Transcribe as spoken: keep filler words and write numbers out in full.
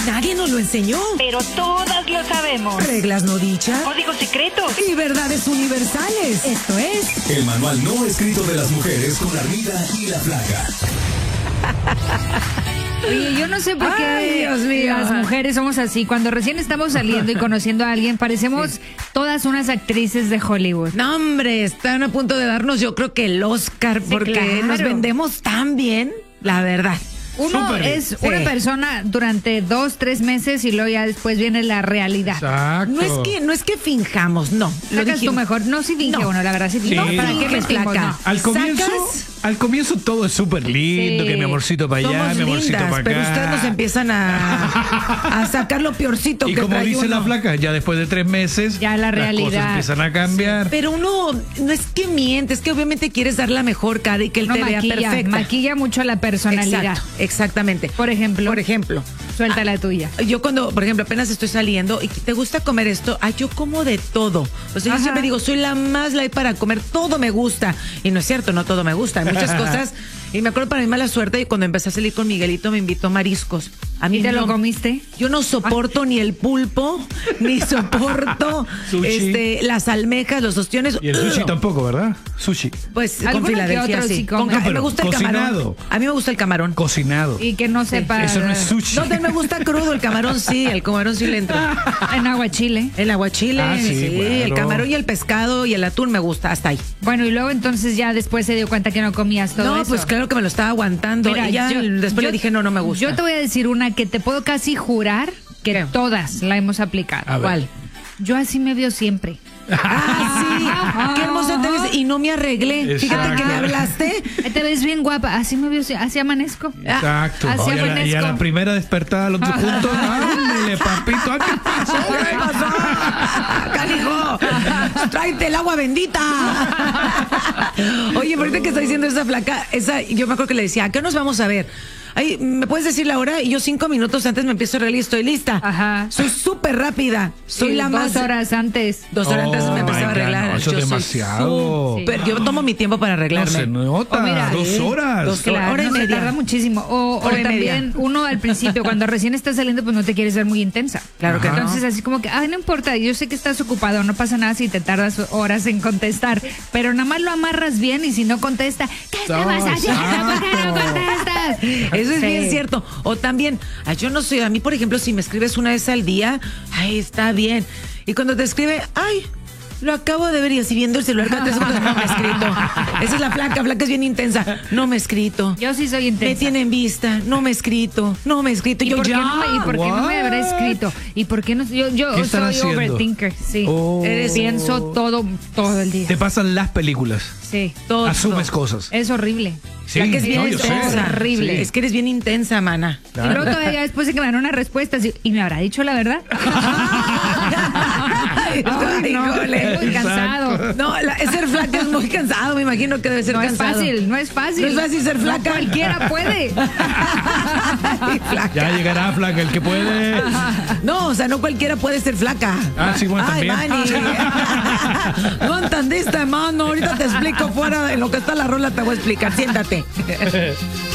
Nadie nos lo enseñó. Pero todas lo sabemos. Reglas no dichas. Códigos secretos. Y verdades universales. Esto es... El manual no escrito de las mujeres con Armida y la Flaca. Oye, yo no sé por qué Ay, Dios mío. las mujeres somos así. Cuando recién estamos saliendo y conociendo a alguien, parecemos sí. todas unas actrices de Hollywood. No, hombre, están a punto de darnos, yo creo que el Oscar, sí, porque claro. nos vendemos tan bien, la verdad. Uno Super es sí. una persona durante dos, tres meses y luego ya después viene la realidad. Exacto. No es que, no es que finjamos, no. Lo Sacas tú mejor. No, sí finge no. uno, la verdad, sí finge. Sí. No, ¿para qué mentimos? No. Al comienzo, ¿Sacas? al comienzo todo es súper lindo, sí. que mi amorcito para allá, Somos mi amorcito lindas, para acá. Pero ustedes nos empiezan a, a sacar lo peorcito y que como trae dice uno. la Flaca, ya después de tres meses, ya la realidad. las cosas empiezan a cambiar. Sí. Pero uno, no es que miente, es que obviamente quieres dar la mejor cara y que él no te maquilla, vea perfecta. Maquilla mucho la personalidad. Exacto, exactamente. Por ejemplo. Por ejemplo. Suelta la tuya. Yo cuando, por ejemplo, apenas estoy saliendo y te gusta comer esto, ay, yo como de todo. O sea, Ajá. yo siempre digo, soy la más light para comer, todo me gusta. Y no es cierto, no todo me gusta, hay muchas cosas. Y me acuerdo para mi mala suerte y cuando empecé a salir con Miguelito me invitó mariscos. A mí ¿Y te no, lo comiste? Yo no soporto ni el pulpo, ni soporto este, las almejas, los ostiones. Y el sushi tampoco, ¿verdad? Sushi. Pues con Filadelfia, sí. Con, no, me gusta el cocinado. camarón. A mí me gusta el camarón. Cocinado. Y que no sepa. Sí. Eso no es sushi. No, me gusta crudo, el camarón sí, el camarón sí le entra. En aguachile. El aguachile, ah, sí, sí bueno. el camarón y el pescado y el atún me gusta, hasta ahí. Bueno, y luego entonces ya después se dio cuenta que no comías todo no, eso. No, pues claro que me lo estaba aguantando. Mira, y ya yo, después yo, le dije, no, no me gusta. Yo te voy a decir una que te puedo casi jurar que ¿Qué? Todas la hemos aplicado. ¿Cuál? Yo así me veo siempre. Ah, sí. Qué hermoso te ves. Y no me arreglé. Exacto. Fíjate que me hablaste. Te ves bien guapa. Así me veo, así amanezco. Exacto. Así Oye, amanezco. Y a la primera despertada, los dos juntos. Ándale, papito. ¿Qué pasó? ¿Qué pasó? Canijo, tráete el agua bendita. Oye, ahorita que está diciendo esa Flaca, esa, yo me acuerdo que le decía, ¿a qué nos vamos a ver? Ay, ¿me puedes decir la hora? Y yo cinco minutos antes me empiezo a arreglar y estoy lista. Ajá. Soy súper rápida. Soy sí, la dos más... Dos horas antes. Dos horas oh, antes me empecé a arreglar. No, eso yo es demasiado. Super, sí. Yo tomo mi tiempo para arreglarme. No se nota. Oh, mira, dos horas. Dos claro, horas y no media. Se tarda muchísimo. O, o también uno al principio, cuando recién estás saliendo, pues no te quieres ver muy intensa. Claro que Ajá. no. Entonces así como que, ay, no importa, yo sé que estás ocupado, no pasa nada si te tardas horas en contestar. Pero nada más lo amarras bien y si no contesta, ¿qué estabas haciendo? ¿Por qué no contestas? Eso es sí. bien cierto. O también, ay, yo no soy, a mí por ejemplo, si me escribes una vez al día, ay, está bien. Y cuando te escribe, ay, lo acabo de ver y así viendo el celular cada tres segundos, no me he escrito. Esa es la Flaca, Flaca es bien intensa. No me he escrito. Yo sí soy intensa. Me tiene en vista, no me he escrito, no me he escrito. ¿Y yo por ya. Qué no, ¿Y por qué no me habré escrito? ¿Y por qué no? Yo, yo soy haciendo? overthinker, sí. Oh. Eres, pienso todo, todo el día. Te pasan las películas. Sí. Todo. Asumes cosas. Es horrible. Sí, que es bien no, yo intensa. sé. Horrible. Sí. Es que eres bien intensa, mana. Claro. Y luego todavía después de que me dan una respuesta, ¿y me habrá dicho la verdad? Ay, no, muy cansado. No, la, ser Flaca es muy cansado, me imagino que debe ser no cansado. No es fácil, no es fácil. No es fácil ser Flaca. No cualquiera puede. Ay, ya llegará Flaca, el que puede. No, o sea, no cualquiera puede ser Flaca. Ah, sí, bueno, Ay, también. Manny. No entendiste, hermano. Ahorita te explico fuera de lo que está la rola, te voy a explicar. Siéntate.